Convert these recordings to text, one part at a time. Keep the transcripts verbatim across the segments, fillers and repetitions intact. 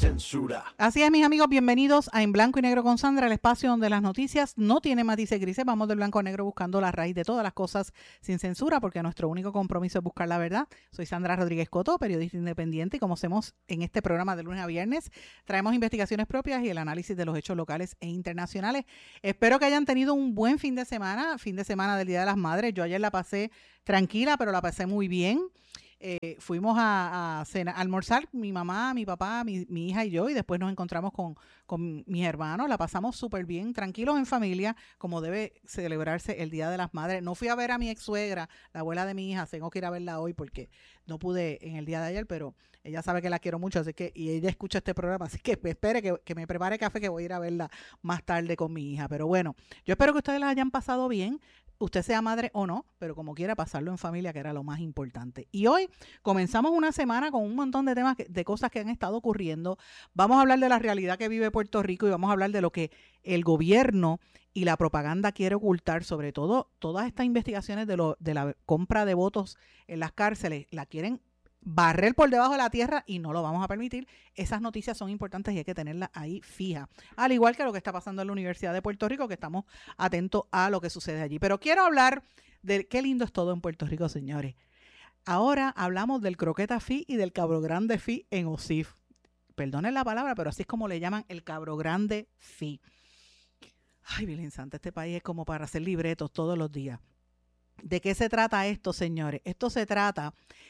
censura. Así es, mis amigos, bienvenidos a En Blanco y Negro con Sandra, el espacio donde las noticias no tienen matices grises. Vamos del blanco a negro buscando la raíz de todas las cosas sin censura, porque nuestro único compromiso es buscar la verdad. Soy Sandra Rodríguez Coto, periodista independiente, y como hacemos en este programa de lunes a viernes, traemos investigaciones propias y el análisis de los hechos locales e internacionales. Espero que hayan tenido un buen fin de semana, fin de semana del Día de las Madres. Yo ayer la pasé tranquila, pero la pasé muy bien. Eh, fuimos a, a, cena, a almorzar, mi mamá, mi papá, mi, mi hija y yo, y después nos encontramos con, con mis hermanos. La pasamos súper bien, tranquilos en familia, como debe celebrarse el Día de las Madres. No fui a ver a mi ex suegra, la abuela de mi hija, tengo que ir a verla hoy porque no pude en el día de ayer, pero ella sabe que la quiero mucho, así que, y ella escucha este programa, así que espere que, que me prepare café, que voy a ir a verla más tarde con mi hija. Pero bueno, yo espero que ustedes las hayan pasado bien, usted sea madre o no, pero como quiera pasarlo en familia, que era lo más importante. Y hoy comenzamos una semana con un montón de temas, que, de cosas que han estado ocurriendo. Vamos a hablar de la realidad que vive Puerto Rico y vamos a hablar de lo que el gobierno y la propaganda quiere ocultar, sobre todo todas estas investigaciones de, lo, de la compra de votos en las cárceles, la quieren barrer por debajo de la tierra y no lo vamos a permitir. Esas noticias son importantes y hay que tenerlas ahí fija. Al igual que lo que está pasando en la Universidad de Puerto Rico, que estamos atentos a lo que sucede allí. Pero quiero hablar de qué lindo es todo en Puerto Rico, señores. Ahora hablamos del croqueta fee y del cabro grande fee en O S I F. Perdonen la palabra, pero así es como le llaman el cabro grande fee. Ay, Virgen Santa, este país es como para hacer libretos todos los días. ¿De qué se trata esto, señores? Esto se trata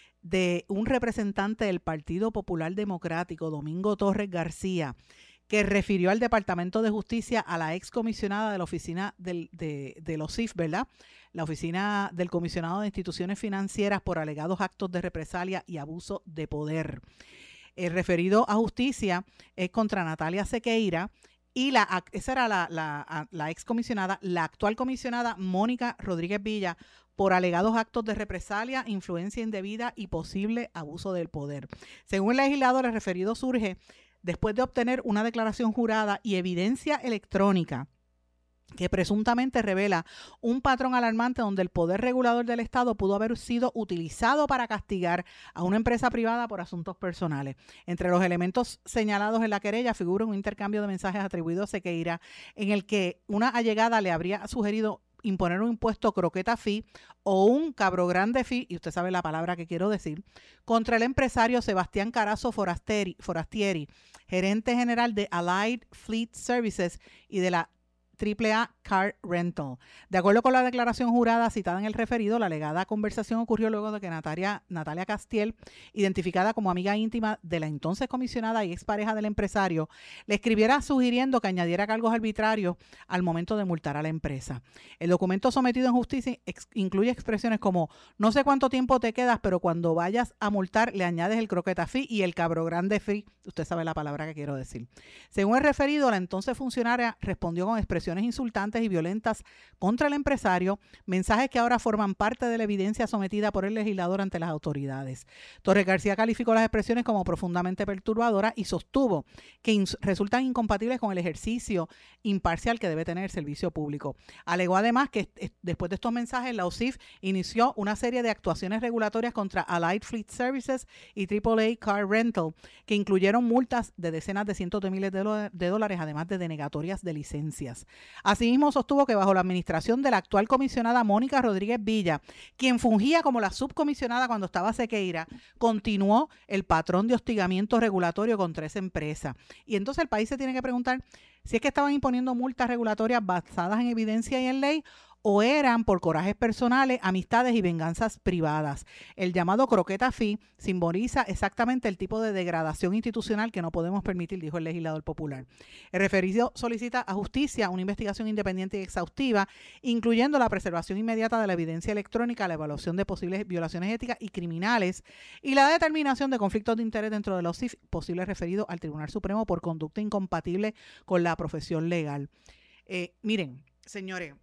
de un representante del Partido Popular Democrático, Domingo Torres García, que refirió al Departamento de Justicia a la excomisionada de la oficina del, de, de los O S I F, ¿verdad? La oficina del comisionado de instituciones financieras por alegados actos de represalia y abuso de poder. El referido a justicia es contra Natalia Sequeira y la, esa era la, la, la excomisionada, la actual comisionada Mónica Rodríguez Villa, por alegados actos de represalia, influencia indebida y posible abuso del poder. Según el legislador, el referido surge después de obtener una declaración jurada y evidencia electrónica que presuntamente revela un patrón alarmante donde el poder regulador del Estado pudo haber sido utilizado para castigar a una empresa privada por asuntos personales. Entre los elementos señalados en la querella figura un intercambio de mensajes atribuido a Sequeira en el que una allegada le habría sugerido imponer un impuesto croqueta fee o un cabro grande fee, y usted sabe la palabra que quiero decir, contra el empresario Sebastián Carazo Forastieri, Forastieri, gerente general de Allied Fleet Services y de la triple A Car Rental. De acuerdo con la declaración jurada citada en el referido, la alegada conversación ocurrió luego de que Natalia, Natalia Castiel, identificada como amiga íntima de la entonces comisionada y expareja del empresario, le escribiera sugiriendo que añadiera cargos arbitrarios al momento de multar a la empresa. El documento sometido en justicia ex- incluye expresiones como: no sé cuánto tiempo te quedas, pero cuando vayas a multar le añades el croqueta fee y el cabro grande fee. Usted sabe la palabra que quiero decir. Según el referido, la entonces funcionaria respondió con expresiones insultantes y violentas contra el empresario, mensajes que ahora forman parte de la evidencia sometida por el legislador ante las autoridades. Torres García calificó las expresiones como profundamente perturbadoras y sostuvo que ins- resultan incompatibles con el ejercicio imparcial que debe tener el servicio público. Alegó además que est- después de estos mensajes, la O S I F inició una serie de actuaciones regulatorias contra Allied Fleet Services y triple A Car Rental, que incluyeron multas de decenas de cientos de miles de, lo- de dólares, además de denegatorias de licencias. Asimismo, sostuvo que bajo la administración de la actual comisionada Mónica Rodríguez Villa, quien fungía como la subcomisionada cuando estaba Sequeira, continuó el patrón de hostigamiento regulatorio contra esa empresa. Y entonces el país se tiene que preguntar si es que estaban imponiendo multas regulatorias basadas en evidencia y en ley, o eran por corajes personales, amistades y venganzas privadas. El llamado croqueta fee simboliza exactamente el tipo de degradación institucional que no podemos permitir, dijo el legislador popular. El referido solicita a justicia una investigación independiente y exhaustiva, incluyendo la preservación inmediata de la evidencia electrónica, la evaluación de posibles violaciones éticas y criminales y la determinación de conflictos de interés dentro de los O S I F, posible referido al Tribunal Supremo por conducta incompatible con la profesión legal. Eh, miren, señores,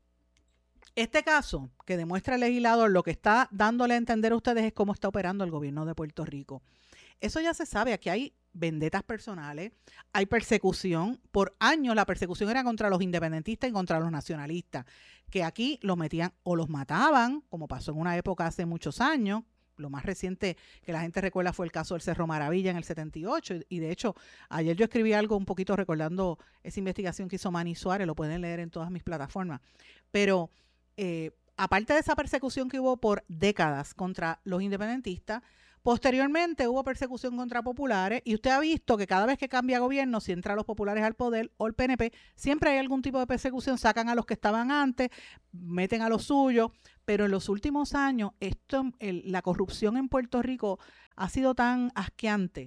este caso que demuestra el legislador lo que está dándole a entender a ustedes es cómo está operando el gobierno de Puerto Rico. Eso ya se sabe, aquí hay vendetas personales, hay persecución. Por años la persecución era contra los independentistas y contra los nacionalistas, que aquí los metían o los mataban, como pasó en una época hace muchos años, lo más reciente que la gente recuerda fue el caso del Cerro Maravilla en el setenta y ocho, y, y de hecho ayer yo escribí algo un poquito recordando esa investigación que hizo Manny Suárez, lo pueden leer en todas mis plataformas, pero eh, aparte de esa persecución que hubo por décadas contra los independentistas, posteriormente hubo persecución contra populares y usted ha visto que cada vez que cambia gobierno, si entran los populares al poder o el P N P, siempre hay algún tipo de persecución, sacan a los que estaban antes, meten a los suyos, pero en los últimos años esto, el, la corrupción en Puerto Rico ha sido tan asqueante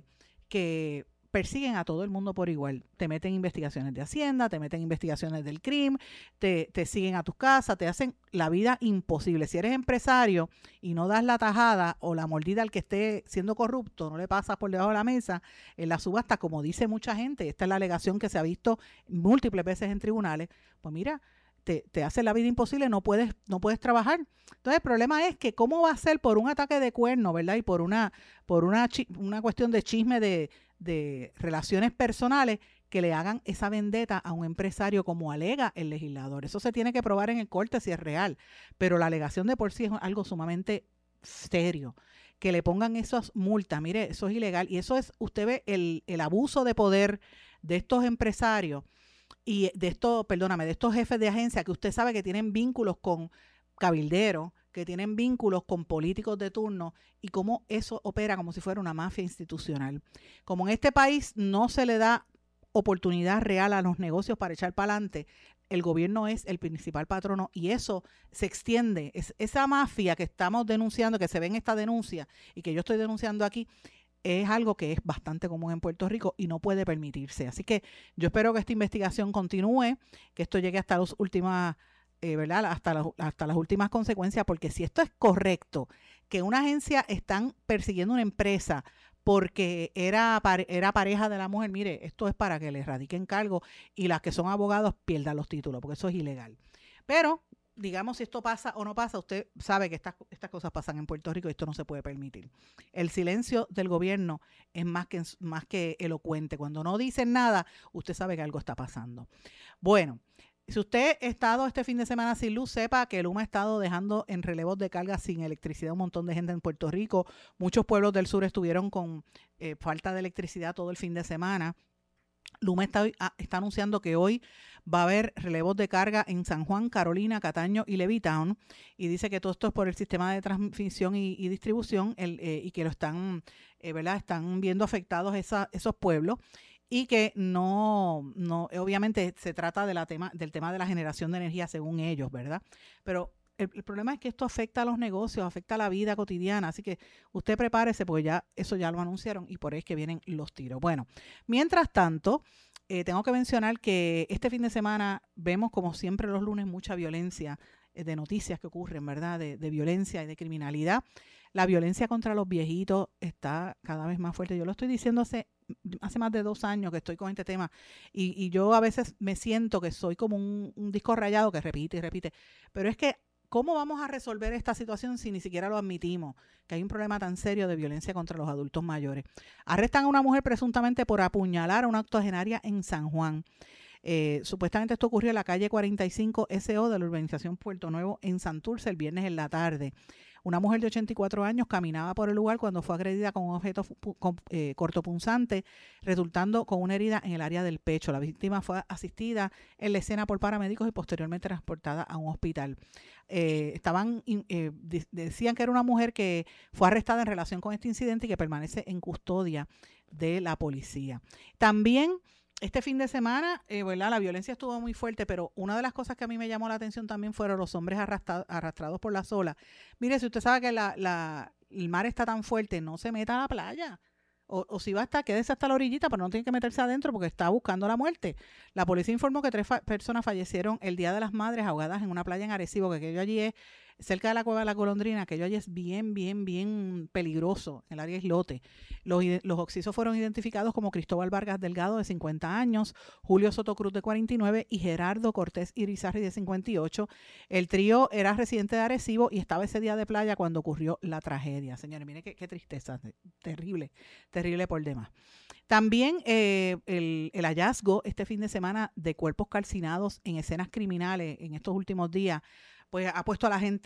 que persiguen a todo el mundo por igual. Te meten investigaciones de Hacienda, te meten investigaciones del crimen, te, te siguen a tus casas, te hacen la vida imposible. Si eres empresario y no das la tajada o la mordida al que esté siendo corrupto, no le pasas por debajo de la mesa, en la subasta, como dice mucha gente, esta es la alegación que se ha visto múltiples veces en tribunales, pues mira, Te, te hace la vida imposible, no puedes, no puedes trabajar. Entonces el problema es que cómo va a ser por un ataque de cuerno, ¿verdad? Y por una, por una, una cuestión de chisme de, de relaciones personales que le hagan esa vendetta a un empresario como alega el legislador. Eso se tiene que probar en el corte si es real, pero la alegación de por sí es algo sumamente serio. Que le pongan esas multas, mire, eso es ilegal y eso es, usted ve el, el abuso de poder de estos empresarios y de estos, perdóname, de estos jefes de agencia que usted sabe que tienen vínculos con cabilderos, que tienen vínculos con políticos de turno y cómo eso opera como si fuera una mafia institucional. Como en este país no se le da oportunidad real a los negocios para echar para adelante, el gobierno es el principal patrono y eso se extiende. Es, esa mafia que estamos denunciando, que se ve en esta denuncia y que yo estoy denunciando aquí, es algo que es bastante común en Puerto Rico y no puede permitirse. Así que yo espero que esta investigación continúe, que esto llegue hasta las últimas, eh, ¿verdad? Hasta, la, hasta las últimas consecuencias, porque si esto es correcto, que una agencia están persiguiendo una empresa porque era, era pareja de la mujer, mire, esto es para que le radiquen cargo y las que son abogados pierdan los títulos, porque eso es ilegal. Pero digamos, si esto pasa o no pasa, usted sabe que estas, estas cosas pasan en Puerto Rico y esto no se puede permitir. El silencio del gobierno es más que, más que elocuente. Cuando no dicen nada, usted sabe que algo está pasando. Bueno, si usted ha estado este fin de semana sin luz, sepa que Luma ha estado dejando en relevos de carga sin electricidad un montón de gente en Puerto Rico. Muchos pueblos del sur estuvieron con eh, falta de electricidad todo el fin de semana. Luma está, está anunciando que hoy va a haber relevos de carga en San Juan, Carolina, Cataño y Levittown, y dice que todo esto es por el sistema de transmisión y, y distribución el, eh, y que lo están, eh, ¿verdad? Están viendo afectados esa, esos pueblos y que no, no, obviamente se trata de la tema, del tema de la generación de energía según ellos, ¿verdad? Pero El, el problema es que esto afecta a los negocios, afecta a la vida cotidiana, así que usted prepárese porque ya eso ya lo anunciaron y por ahí es que vienen los tiros. Bueno, mientras tanto, eh, tengo que mencionar que este fin de semana vemos como siempre los lunes mucha violencia eh, de noticias que ocurren, ¿verdad? De, de violencia y de criminalidad. La violencia contra los viejitos está cada vez más fuerte. Yo lo estoy diciendo hace, hace más de dos años que estoy con este tema y, y yo a veces me siento que soy como un, un disco rayado que repite y repite, pero es que ¿cómo vamos a resolver esta situación si ni siquiera lo admitimos? Que hay un problema tan serio de violencia contra los adultos mayores. Arrestan a una mujer presuntamente por apuñalar a una octogenaria en San Juan. Eh, supuestamente esto ocurrió en la calle cuarenta y cinco S O de la urbanización Puerto Nuevo en Santurce el viernes en la tarde. Una mujer de ochenta y cuatro años caminaba por el lugar cuando fue agredida con un objeto con, eh, cortopunzante, resultando con una herida en el área del pecho. La víctima fue asistida en la escena por paramédicos y posteriormente transportada a un hospital. Eh, estaban eh, decían que era una mujer que fue arrestada en relación con este incidente y que permanece en custodia de la policía. También este fin de semana, eh, ¿verdad? La violencia estuvo muy fuerte, pero una de las cosas que a mí me llamó la atención también fueron los hombres arrastrados, arrastrados por las olas. Mire, si usted sabe que la, la, el mar está tan fuerte, no se meta a la playa. O, o si va a estar, quédese hasta la orillita, pero no tiene que meterse adentro porque está buscando la muerte. La policía informó que tres fa- personas fallecieron el Día de las Madres ahogadas en una playa en Arecibo, que aquello allí es cerca de la Cueva de la Golondrina, aquello allí es bien, bien, bien peligroso, el área islote. Los, los occisos fueron identificados como Cristóbal Vargas Delgado, de cincuenta años, Julio Soto Cruz, de cuarenta y nueve, y Gerardo Cortés Irizarry, de cincuenta y ocho. El trío era residente de Arecibo y estaba ese día de playa cuando ocurrió la tragedia. Señores, miren qué, qué tristeza, terrible, terrible por demás. También eh, el, el hallazgo este fin de semana de cuerpos calcinados en escenas criminales en estos últimos días, pues ha puesto a la gente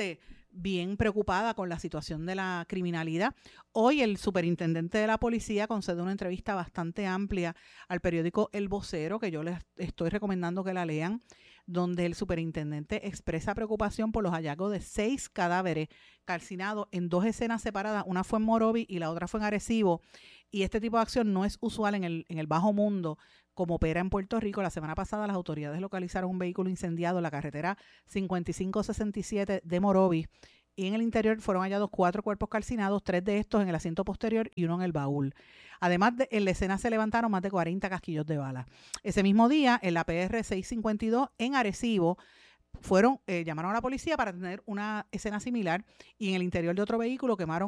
bien preocupada con la situación de la criminalidad. Hoy el superintendente de la policía concede una entrevista bastante amplia al periódico El Vocero, que yo les estoy recomendando que la lean, donde el superintendente expresa preocupación por los hallazgos de seis cadáveres calcinados en dos escenas separadas. Una fue en Morovis y la otra fue en Arecibo. Y este tipo de acción no es usual en el, en el bajo mundo, como opera en Puerto Rico. La semana pasada las autoridades localizaron un vehículo incendiado en la carretera cincuenta y cinco sesenta y siete de Morovis. Y en el interior fueron hallados cuatro cuerpos calcinados, tres de estos en el asiento posterior y uno en el baúl. Además, de, en la escena se levantaron más de cuarenta casquillos de bala. Ese mismo día, en la P R seiscientos cincuenta y dos en Arecibo, fueron, eh, llamaron a la policía para tener una escena similar y en el interior de otro vehículo quemaron